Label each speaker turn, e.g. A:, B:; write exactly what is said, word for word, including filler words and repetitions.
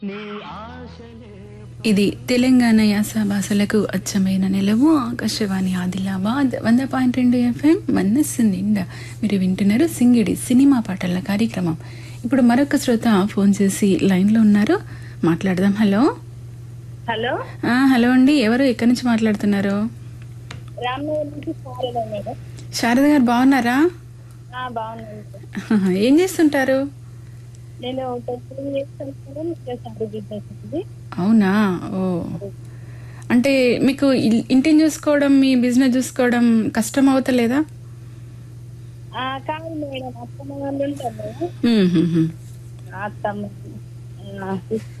A: ఇది తెలంగాణ యాస భాషలకు అచ్చమైన నిలవు ఆకాశవాణి ఆదిలాబాద్ వంద పాయింట్ రెండు ఎఫ్ఎం మనస్సు నిండా. మీరు వింటున్నారు సింగిడి సినిమా పాటల కార్యక్రమం. ఇప్పుడు మరొక శ్రోత ఫోన్ చేసి లైన్లో ఉన్నారు, మాట్లాడదాం. హలో
B: హలో
A: ఆ, హలో అండి, ఎవరు ఎక్కడి నుంచి మాట్లాడుతున్నారు?
B: రామ్నగర్ నుంచి శారద మేడం.
A: శారద గారు బాగున్నారా?
B: ఆ, బాగున్నాను సార్.
A: ఏం చేస్తుంటారు?
B: నేను టెస్టింగ్ చేస్తాను ప్లస్ అది బిజినెస్ ఉంది.
A: అవునా? ఓ, అంటే మీకు ఇల్- ఇంటిని చూసుకోవడం మీ బిజినెస్ చూసుకోవడం కష్టం అవుతలేదా?
B: ఆ, కాదు మేడం, అత్తమ్మ వాళ్ళు ఉంటారు కదా,
A: మ్మ్, మ్మ్, మ్మ్.
B: అత్తమ్మ ఆ,